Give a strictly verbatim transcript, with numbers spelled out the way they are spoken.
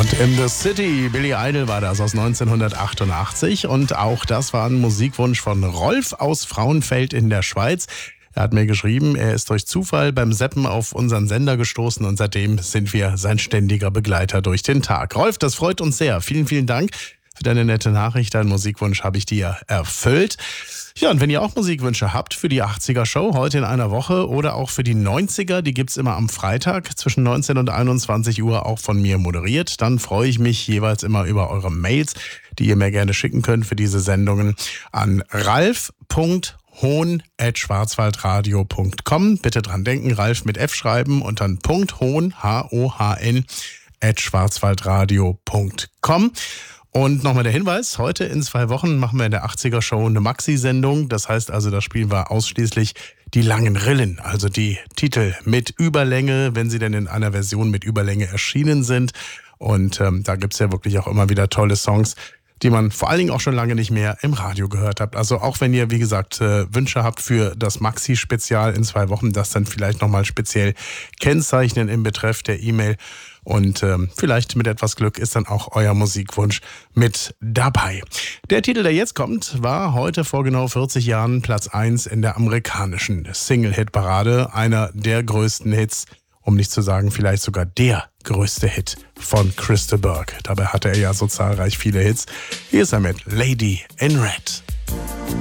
Und in the City, Billy Idol war das aus neunzehnhundertachtundachtzig und auch das war ein Musikwunsch von Rolf aus Frauenfeld in der Schweiz. Er hat mir geschrieben, er ist durch Zufall beim Zappen auf unseren Sender gestoßen und seitdem sind wir sein ständiger Begleiter durch den Tag. Rolf, das freut uns sehr. Vielen, vielen Dank für deine nette Nachricht. Deinen Musikwunsch habe ich dir erfüllt. Ja, und wenn ihr auch Musikwünsche habt für die achtziger-Show heute in einer Woche oder auch für die neunziger, die gibt's immer am Freitag zwischen neunzehn und einundzwanzig Uhr auch von mir moderiert, dann freue ich mich jeweils immer über eure Mails, die ihr mir gerne schicken könnt für diese Sendungen an ralf punkt hohn at schwarzwaldradio punkt com. Bitte dran denken, Ralf mit F schreiben und dann Punkt Hohn, H O H N, at schwarzwaldradio punkt com. Und nochmal der Hinweis, heute in zwei Wochen machen wir in der achtziger-Show eine Maxi-Sendung. Das heißt also, da spielen wir ausschließlich die langen Rillen, also die Titel mit Überlänge, wenn sie denn in einer Version mit Überlänge erschienen sind. Und ähm, da gibt's ja wirklich auch immer wieder tolle Songs, die man vor allen Dingen auch schon lange nicht mehr im Radio gehört hat. Also auch wenn ihr, wie gesagt, äh, Wünsche habt für das Maxi-Spezial in zwei Wochen, das dann vielleicht nochmal speziell kennzeichnen im Betreff der E-Mail. Und ähm, vielleicht mit etwas Glück ist dann auch euer Musikwunsch mit dabei. Der Titel, der jetzt kommt, war heute vor genau vierzig Jahren Platz eins in der amerikanischen Single-Hit-Parade. Einer der größten Hits, um nicht zu sagen vielleicht sogar der größte Hit von Chris de Burgh. Dabei hatte er ja so zahlreich viele Hits. Hier ist er mit Lady in Red.